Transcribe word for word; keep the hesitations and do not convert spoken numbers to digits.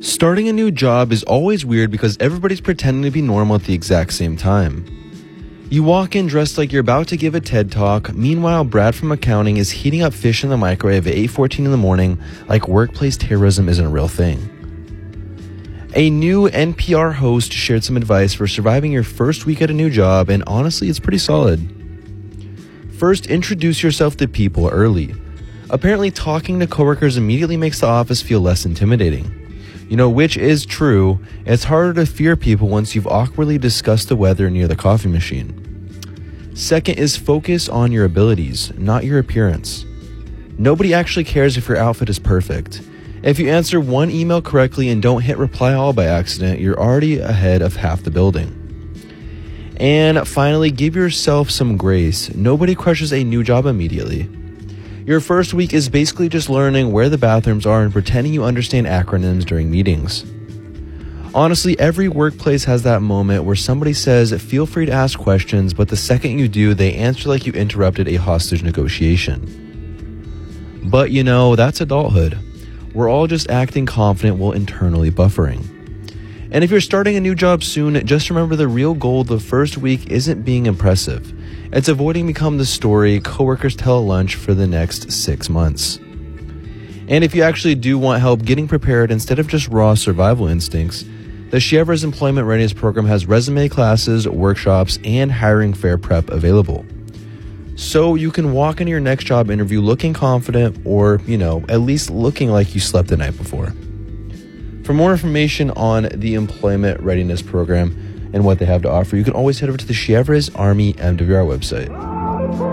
Starting a new job is always weird because everybody's pretending to be normal at the exact same time. You walk in dressed like you're about to give a TED Talk. Meanwhile, Brad from accounting is heating up fish in the microwave at eight fourteen in the morning like workplace terrorism isn't a real thing. A new N P R host shared some advice for surviving your first week at a new job, and honestly, it's pretty solid. First, introduce yourself to people early. Apparently, talking to coworkers immediately makes the office feel less intimidating. You know, which is true. It's harder to fear people once you've awkwardly discussed the weather near the coffee machine. Second is focus on your abilities, not your appearance. Nobody actually cares if your outfit is perfect. If you answer one email correctly and don't hit reply all by accident, you're already ahead of half the building. And finally, give yourself some grace. Nobody crushes a new job immediately. Your first week is basically just learning where the bathrooms are and pretending you understand acronyms during meetings. Honestly, every workplace has that moment where somebody says, feel free to ask questions, but the second you do, they answer like you interrupted a hostage negotiation. But you know, that's adulthood. We're all just acting confident while internally buffering. And if you're starting a new job soon, just remember the real goal the first week isn't being impressive. It's avoiding becoming the story coworkers tell at lunch for the next six months. And if you actually do want help getting prepared instead of just raw survival instincts, the Chevrolet's Employment Readiness Program has resume classes, workshops, and hiring fair prep available. So you can walk into your next job interview looking confident or, you know, at least looking like you slept the night before. For more information on the Employment Readiness Program and what they have to offer, you can always head over to the Chevrolet's Army M W R website.